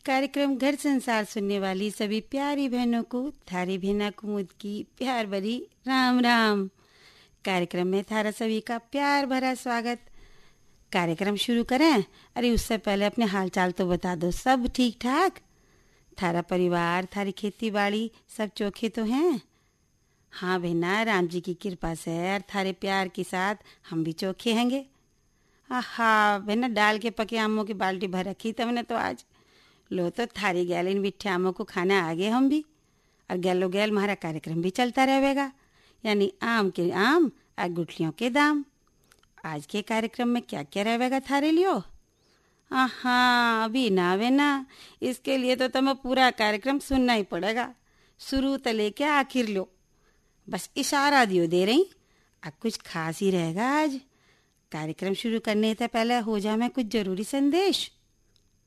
कार्यक्रम घर संसार सुनने वाली सभी प्यारी बहनों को थारी बहना कुमुद की प्यार भरी राम राम। कार्यक्रम में थारा सभी का प्यार भरा स्वागत। कार्यक्रम शुरू करें? अरे उससे पहले अपने हालचाल तो बता दो, सब ठीक ठाक? थारा परिवार, थारी खेती बाड़ी सब चोखे तो हैं? हाँ बहना, राम जी की कृपा से और थारे प्यार के साथ हम भी चोखे हैंगे। हाँ बहना, डाल के पके आमों की बाल्टी भर रखी तुमने तो आज। लो तो थारी गैल इन मिठ्ठे आमों को खाना आगे हम भी, और गैलो गैल हमारा कार्यक्रम भी चलता रहेगा, यानी आम के आम और गुठलियों के दाम। आज के कार्यक्रम में क्या क्या रहेगा थारे लियो? हाँ अभी ना वे ना, इसके लिए तो तुम्हें पूरा कार्यक्रम सुनना ही पड़ेगा, शुरू से लेके आखिर लो। बस इशारा दियो दे रही, अब कुछ खास ही रहेगा आज। कार्यक्रम शुरू करने से पहले हो जा मैं कुछ जरूरी संदेश।